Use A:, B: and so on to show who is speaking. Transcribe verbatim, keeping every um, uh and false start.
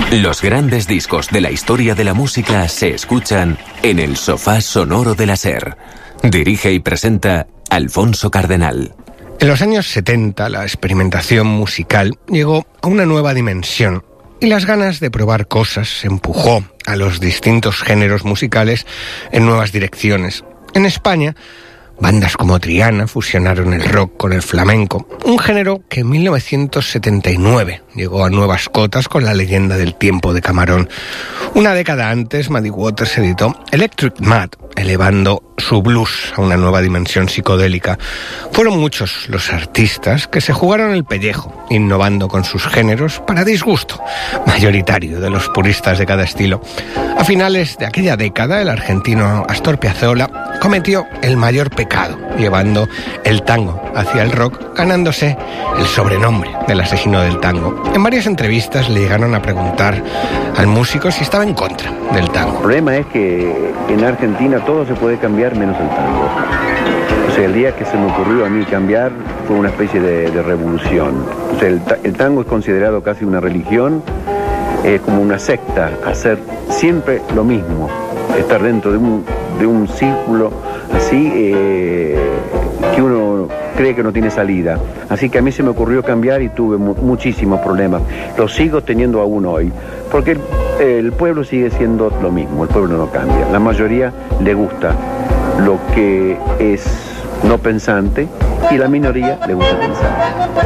A: Los grandes discos de la historia de la música se escuchan en el sofá sonoro de la SER. Dirige y presenta Alfonso Cardenal.
B: En los años setenta, la experimentación musical llegó a una nueva dimensión y las ganas de probar cosas empujó a los distintos géneros musicales en nuevas direcciones. En España, bandas como Triana fusionaron el rock con el flamenco, un género que en mil novecientos setenta y nueve llegó a nuevas cotas con La leyenda del tiempo de Camarón. Una década antes, Muddy Waters editó Electric Mad, elevando su blues a una nueva dimensión psicodélica. Fueron muchos los artistas que se jugaron el pellejo, innovando con sus géneros para disgusto mayoritario de los puristas de cada estilo. A finales de aquella década, el argentino Astor Piazzolla cometió el mayor pecado, llevando el tango hacia el rock, ganándose el sobrenombre del asesino del tango. En varias entrevistas le llegaron a preguntar al músico si estaba en contra del tango.
C: El problema es que en Argentina todo se puede cambiar menos el tango. O sea, el día que se me ocurrió a mí cambiar fue una especie de, de revolución. O sea, el, el tango es considerado casi una religión, eh, como una secta, hacer siempre lo mismo, estar dentro de un, de un círculo así eh, que uno cree que no tiene salida. Así que a mí se me ocurrió cambiar y tuve mu muchísimos problemas. Lo sigo teniendo aún hoy, porque el, el pueblo sigue siendo lo mismo, el pueblo no cambia. La mayoría le gusta lo que es no pensante y la minoría le gusta pensar.